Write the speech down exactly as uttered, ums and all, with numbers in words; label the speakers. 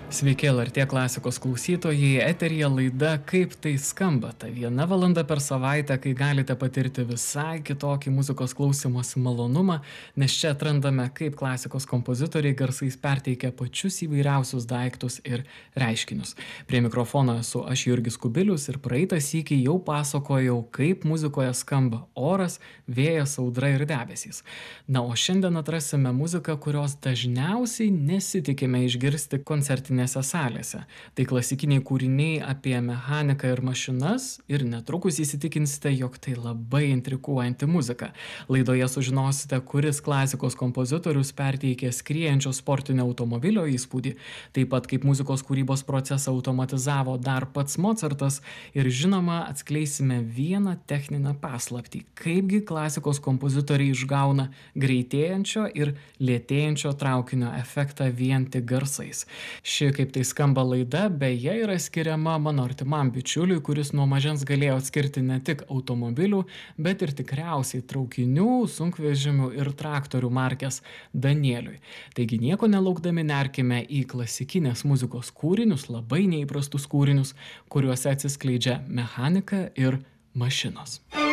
Speaker 1: Sveiki, L R T klasikos klausytojai, eteryje laida Kaip tai skamba. Ta viena valanda per savaitę, kai galite patirti visai kitokį muzikos klausimosi malonumą, nes čia atrandame, kaip klasikos kompozitoriai garsais perteikia pačius įvairiausius daiktus ir reiškinius. Prie mikrofono esu aš Jurgis Kubilius ir praeitą sykį jau pasakojau, kaip muzikoje skamba oras, vėjas, audra ir debesys. Na, o šiandien atrasime muziką, kurios dažniausiai nesitikime išgirsti koncertinėse salėse. Tai klasikiniai kūriniai apie mechaniką ir mašinas ir netrukus įsitikinsite, jog tai labai intriguojanti muzika. Laidoje sužinosite, kuris klasikos kompozitorius perteikė skriejančio sportinio automobilio įspūdį, taip pat kaip muzikos kūrybos procesą automatizavo dar pats Mozartas ir žinoma atskleisime vieną techninę paslaptį, kaipgi klasikos kompozitoriai išgauna greitėjančio ir lėtėjančio traukinio efektą vien tik garsais. Ši Kaip tai skamba laida, beje, yra skiriama mano artimam bičiuliui, kuris nuo mažens galėjo atskirti ne tik automobilių, bet ir tikriausiai traukinių, sunkvežimių ir traktorių markės Danieliui. Taigi nieko nelaukdami nerkime į klasikinės muzikos kūrinius, labai neįprastus kūrinius, kuriuose atsiskleidžia mechanika ir mašinos.